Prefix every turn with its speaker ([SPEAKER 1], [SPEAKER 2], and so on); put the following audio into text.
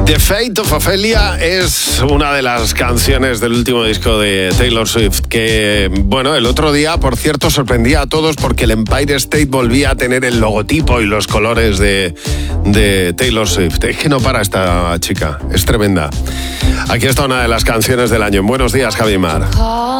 [SPEAKER 1] The Fate of Ophelia es una de las canciones del último disco de Taylor Swift que, bueno, el otro día, por cierto, sorprendía a todos porque el Empire State volvía a tener el logotipo y los colores de Taylor Swift. Es que no para esta chica, es tremenda. Aquí está una de las canciones del año. Buenos días, Javi Mar.